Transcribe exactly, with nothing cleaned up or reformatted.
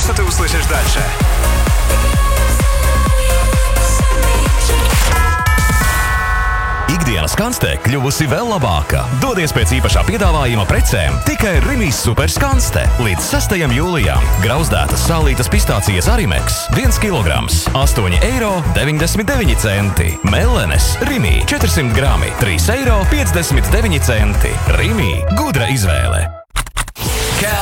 что ты услышишь дальше. Ikdienas kanste kļuvusi vēl labāka. Dodies pēc īpašā piedāvājuma precēm tikai Rimis Superskanste. Līdz sastajam jūlijam grauzdētas sālītas pistācijas Arimex viens kilograms, astoņi eiro deviņdesmit deviņi centi. Mellenes Rimi četrsimt grami, trīs eiro piecdesmit deviņi centi. Rimi, gudra izvēle.